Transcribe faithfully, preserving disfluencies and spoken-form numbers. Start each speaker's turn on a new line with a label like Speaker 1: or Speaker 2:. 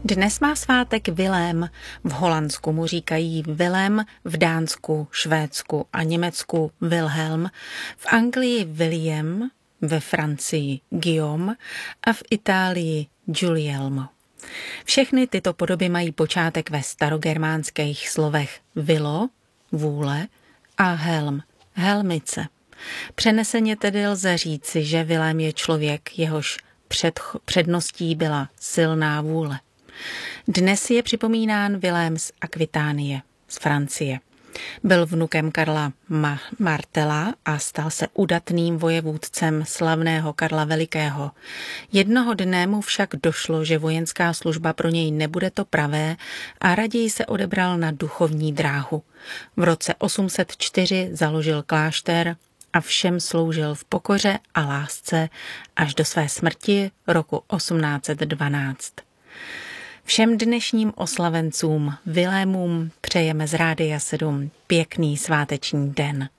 Speaker 1: Dnes má svátek Vilém. V Holandsku mu říkají Vilém, v Dánsku, Švédsku a Německu Wilhelm, v Anglii William, ve Francii Guillaume a v Itálii Guglielmo. Všechny tyto podoby mají počátek ve starogermánských slovech vilo, vůle a helm, helmice. Přeneseně tedy lze říci, že Vilém je člověk, jehož před, předností byla silná vůle. Dnes je připomínán Vilém z Akvitánie, z Francie. Byl vnukem Karla Ma- Martela a stal se udatným vojevůdcem slavného Karla Velikého. Jednoho dne mu však došlo, že vojenská služba pro něj nebude to pravé a raději se odebral na duchovní dráhu. V roce osm set čtyři založil klášter a všem sloužil v pokoře a lásce až do své smrti roku osmnáct set dvanáct. Všem dnešním oslavencům Vilémům přejeme z Rádia sedm pěkný sváteční den.